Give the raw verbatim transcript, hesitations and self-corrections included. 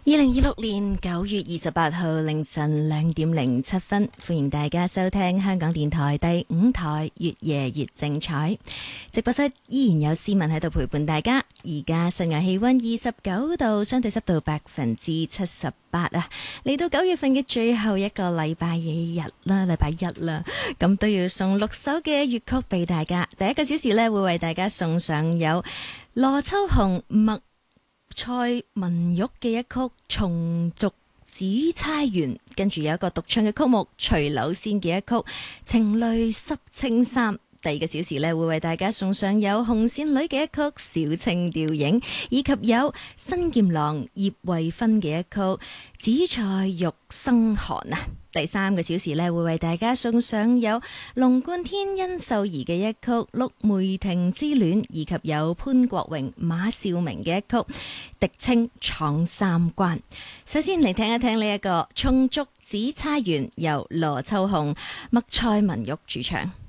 二零二六年九月二十八號凌晨兩點零七分，歡迎大家收聽香港電台第五台越夜越精彩。直播室依然有思文喺度陪伴大家。而家室外氣溫二十九度，相對濕度百分之七十八啊！嚟到九月份嘅最後一個禮拜日啦，禮拜一啦，咁都要送六首嘅粵曲俾大家。第一個小時呢，會為大家送上有羅秋紅、麥蔡文玉嘅一曲《松竹紫釵園》，跟住有一個獨唱嘅曲目徐柳仙嘅一曲《情淚濕青衫》。第二個小時呢，會為大家送上有紅線女嘅一曲《小清吊影》，以及有新劍郎葉慧芬嘅一曲《紫菜玉生寒》啊。第三個小時呢，會為大家送上有龍貫天殷秀儀嘅一曲《陸梅亭之戀》，以及有潘國榮馬兆明嘅一曲《狄青闖三關》。首先嚟聽一聽呢一個《松竹紫釵園》，由羅秋紅、麥蔡文玉主唱。